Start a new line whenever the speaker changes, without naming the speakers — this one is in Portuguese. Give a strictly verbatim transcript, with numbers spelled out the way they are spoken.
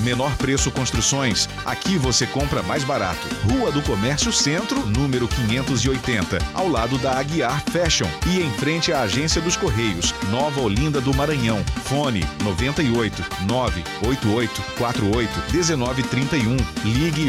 Menor Preço Construções. Aqui você compra mais barato. Rua do Comércio Centro, número quinhentos e oitenta, ao lado da Aguiar Fashion e em frente à Agência dos Correios, Nova Olinda do Maranhão. Fone noventa e oito, nove oito oito quatro oito, um nove três um. Ligue